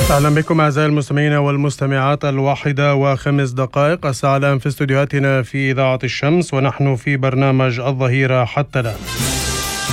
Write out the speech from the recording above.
أهلا بكم أعزائي المستمعين والمستمعات. 1:05 الساعة الآن في استديوهاتنا في إذاعة الشمس، ونحن في برنامج الظهيرة حتى الآن.